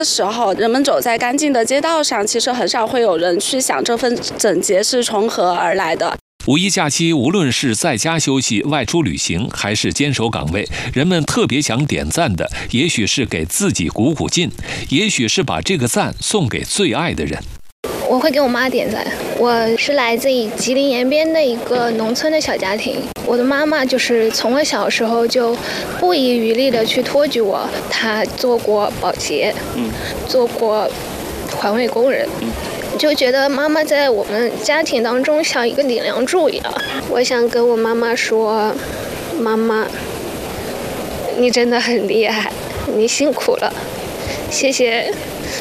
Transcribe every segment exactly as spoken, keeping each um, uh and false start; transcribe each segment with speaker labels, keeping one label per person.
Speaker 1: 时候，人们走在干净的街道上，其实很少会有人去想这份整洁是从何而来的。
Speaker 2: 五一假期，无论是在家休息、外出旅行，还是坚守岗位，人们特别想点赞的，也许是给自己鼓鼓劲，也许是把这个赞送给最爱的人。
Speaker 3: 我会给我妈点赞。我是来自于吉林延边的一个农村的小家庭，我的妈妈就是从我小时候就不遗余力的去托举我，她做过保洁，嗯，做过环卫工人，嗯。就觉得妈妈在我们家庭当中像一个顶梁柱一样。我想跟我妈妈说，妈妈，你真的很厉害，你辛苦了，谢谢，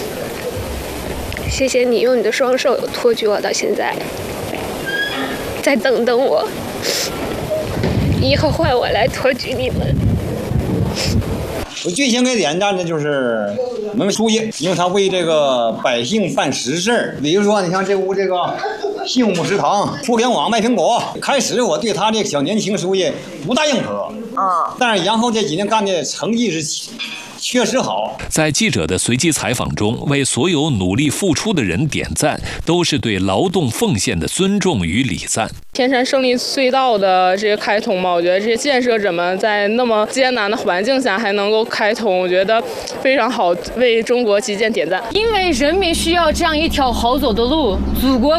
Speaker 3: 谢谢你用你的双手托举我到现在，再等等我，以后换我来托举你们。
Speaker 4: 我最先给点赞的就是我们书记，因为他为这个百姓办实事。比如说，你像这屋这个幸福食堂、互联网卖苹果，开始我对他这个小年轻书记不大认可，啊，但是然后这几年干的成绩是确实好。
Speaker 2: 在记者的随机采访中，为所有努力付出的人点赞，都是对劳动奉献的尊重与礼赞。
Speaker 5: 天山胜利隧道的这些开通嘛，我觉得这些建设者们在那么艰难的环境下还能够开通，我觉得非常好，为中国基建点赞。
Speaker 6: 因为人民需要这样一条好走的路，祖国